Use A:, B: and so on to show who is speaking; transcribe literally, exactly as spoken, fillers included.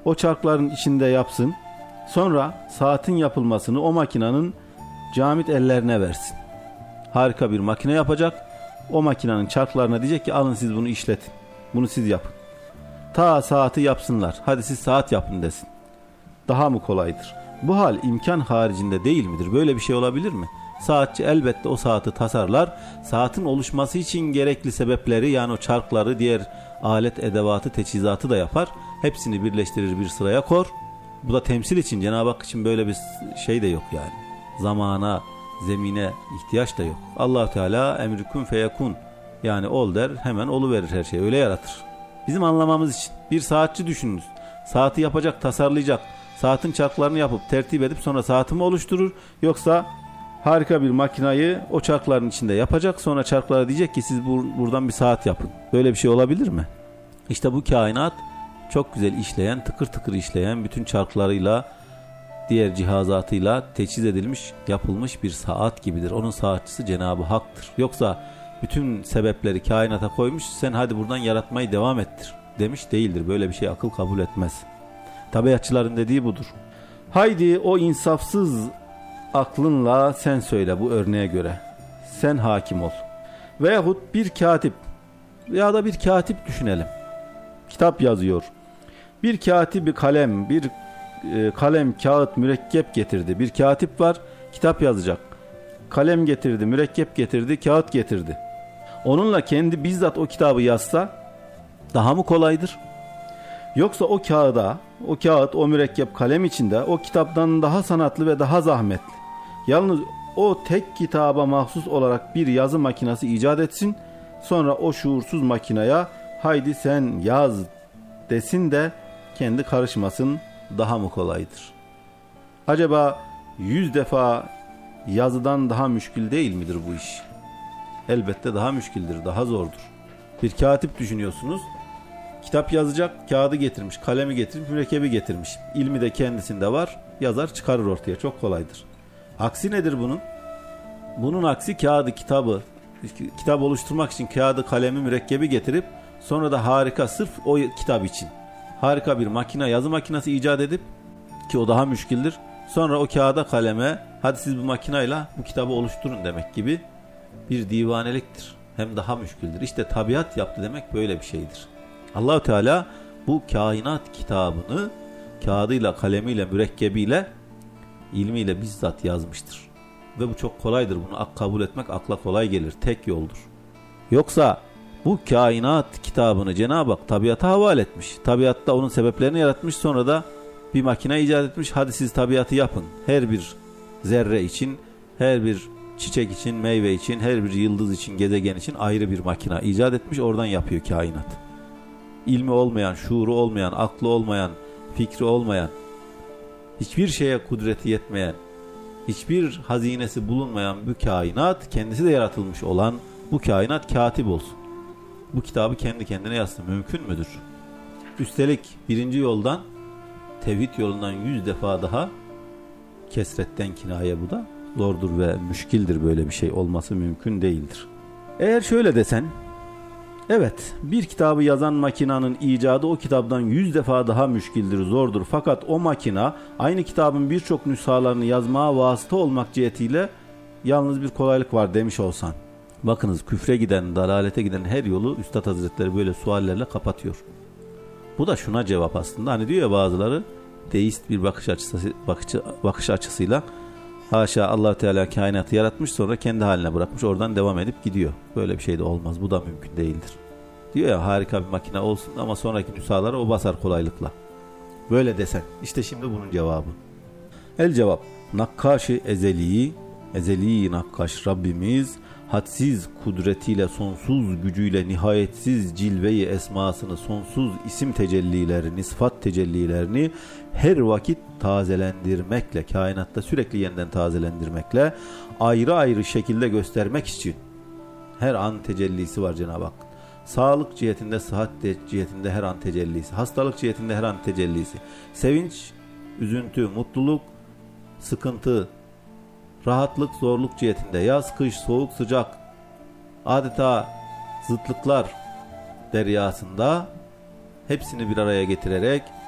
A: o çarkların içinde yapsın. Sonra saatin yapılmasını o makinenin camit ellerine versin. Harika bir makine yapacak. O makinenin çarklarına diyecek ki alın siz bunu işletin. Bunu siz yapın. Ta saati yapsınlar. Hadi siz saat yapın desin. Daha mı kolaydır? Bu hal imkan haricinde değil midir? Böyle bir şey olabilir mi? Saatçi elbette o saati tasarlar. Saatin oluşması için gerekli sebepleri, yani o çarkları, diğer alet edevatı, teçhizatı da yapar. Hepsini birleştirir, bir sıraya kor. Bu da temsil için, Cenab-ı Hak için böyle bir şey de yok yani. Zamana, zemine ihtiyaç da yok. Allah Teala emri kun feyekun, yani ol der, hemen oluverir her şey. Öyle yaratır. Bizim anlamamız için bir saatçi düşününüz. Saati yapacak, tasarlayacak. Saatin çarklarını yapıp tertip edip sonra saati mi oluşturur? Yoksa harika bir makinayı o çarkların içinde yapacak. Sonra çarklara diyecek ki siz bur- buradan bir saat yapın. Böyle bir şey olabilir mi? İşte bu kainat çok güzel işleyen, tıkır tıkır işleyen, bütün çarklarıyla, diğer cihazatıyla teçhiz edilmiş, yapılmış bir saat gibidir. Onun saatçisi Cenab-ı Hak'tır. Yoksa bütün sebepleri kainata koymuş, sen hadi buradan yaratmayı devam ettir demiş değildir. Böyle bir şey akıl kabul etmez. Tabiatçıların dediği budur. Haydi o insafsız aklınla sen söyle bu örneğe göre. Sen hakim ol. Veyahut bir katip ya da bir katip düşünelim. Kitap yazıyor. Bir katibi kalem, bir e, kalem, kağıt, mürekkep getirdi. Bir katip var, kitap yazacak. Kalem getirdi, mürekkep getirdi, kağıt getirdi. Onunla kendi bizzat o kitabı yazsa daha mı kolaydır? Yoksa o kağıda, o kağıt, o mürekkep, kalem içinde o kitaptan daha sanatlı ve daha zahmetli. Yalnız o tek kitaba mahsus olarak bir yazı makinesi icat etsin, sonra o şuursuz makineye haydi sen yaz desin de kendi karışmasın, daha mı kolaydır? Acaba yüz defa yazıdan daha müşkil değil midir bu iş? Elbette daha müşkildir, daha zordur. Bir katip düşünüyorsunuz. Kitap yazacak, kağıdı getirmiş, kalemi getirmiş, mürekkebi getirmiş. İlmi de kendisinde var, yazar çıkarır ortaya, çok kolaydır. Aksi nedir bunun? Bunun aksi kağıdı, kitabı, kitap oluşturmak için kağıdı, kalemi, mürekkebi getirip sonra da harika, sırf o kitap için harika bir makine, yazı makinesi icat edip, ki o daha müşkildir, sonra o kağıda, kaleme hadi siz bu makinayla bu kitabı oluşturun demek gibi bir divaneliktir. Hem daha müşkildir. İşte tabiat yaptı demek böyle bir şeydir. Allah-u Teala bu kainat kitabını kağıdıyla, kalemiyle, mürekkebiyle, ilmiyle bizzat yazmıştır. Ve bu çok kolaydır. Bunu kabul etmek akla kolay gelir. Tek yoldur. Yoksa bu kainat kitabını Cenab-ı Hak tabiata havale etmiş. Tabiatta onun sebeplerini yaratmış. Sonra da bir makine icat etmiş. Hadi siz tabiatı yapın. Her bir zerre için, her bir çiçek için, meyve için, her bir yıldız için, gezegen için ayrı bir makine icat etmiş. Oradan yapıyor kainat. İlmi olmayan, şuuru olmayan, aklı olmayan, fikri olmayan, hiçbir şeye kudreti yetmeyen, hiçbir hazinesi bulunmayan bu kainat, kendisi de yaratılmış olan bu kainat katip olsun. Bu kitabı kendi kendine yazsın. Mümkün müdür? Üstelik birinci yoldan, tevhid yolundan yüz defa daha kesretten kinaye bu da. Zordur ve müşkildir, böyle bir şey olması mümkün değildir. Eğer şöyle desen, evet, bir kitabı yazan makinenin icadı o kitaptan yüz defa daha müşkildir, zordur. Fakat o makina aynı kitabın birçok nüshalarını yazmaya vasıta olmak cihetiyle yalnız bir kolaylık var demiş olsan. Bakınız, küfre giden, dalalete giden her yolu Üstad Hazretleri böyle suallerle kapatıyor. Bu da şuna cevap aslında. Hani diyor ya bazıları, deist bir bakış açısı, bakış, bakış açısıyla haşa, Allah Teala kainatı yaratmış, sonra kendi haline bırakmış, oradan devam edip gidiyor. Böyle bir şey de olmaz. Bu da mümkün değildir. Diyor ya, harika bir makine olsun ama sonraki nüshalara o basar kolaylıkla. Böyle desen. İşte şimdi bunun cevabı. El cevap. Nakkaş-ı ezeli, ezeli nakkaş Rabbimiz hadsiz kudretiyle, sonsuz gücüyle, nihayetsiz cilve-i esmasını, sonsuz isim tecellilerini, sıfat tecellilerini her vakit tazelendirmekle, kainatta sürekli yeniden tazelendirmekle, ayrı ayrı şekilde göstermek için her an tecellisi var Cenab-ı Hak. Sağlık cihetinde, sıhhat cihetinde her an tecellisi, hastalık cihetinde her an tecellisi, sevinç, üzüntü, mutluluk, sıkıntı, rahatlık, zorluk cihetinde, yaz, kış, soğuk, sıcak, adeta zıtlıklar deryasında hepsini bir araya getirerek